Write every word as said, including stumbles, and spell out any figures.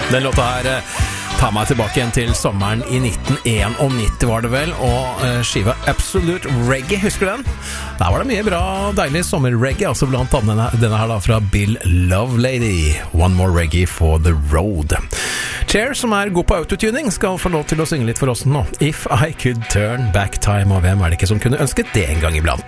Den låta her eh, tar meg tilbake igjen til sommeren i nitten nittien var det vel, og eh, skiva Absolute Reggae, husker du den? Der var det mye bra, deilig sommerreggae, altså blant annet denne, denne her da fra Bill Lovelady, One More Reggae for the Road. Cher, som er god på autotuning, skal få lov til å synge litt for oss nå. If I Could Turn Back Time, og hvem er det ikke som kunne ønsket det en gang iblant?